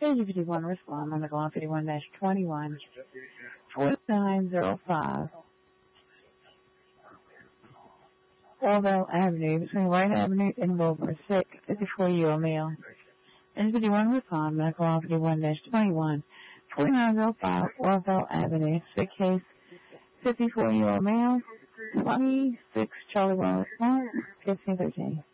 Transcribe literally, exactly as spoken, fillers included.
Page fifty-one, respond on the call fifty-one twenty-one, forty-nine oh five. Orville Avenue, between Wright Avenue and Wilbur, sick, fifty-four-year-old male. Page fifty-one, respond on the call fifty-one twenty-one, forty-nine oh five, Orville Avenue, sick case, fifty-four-year-old male, twenty-six Charlie Road, fifteen thirteen.